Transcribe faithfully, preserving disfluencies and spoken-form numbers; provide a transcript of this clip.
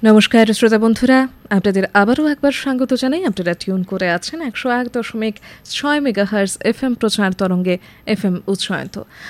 নমস্কার শ্রোতা বন্ধুরা, আপনাদের আবারও একবার স্বাগত জানাই। আপনারা টিউন করে আছেন একশো এক দশমিক ছয় মেগাহার্জ এফ এম প্রচার তরঙ্গে এফ এম উৎসাহিত।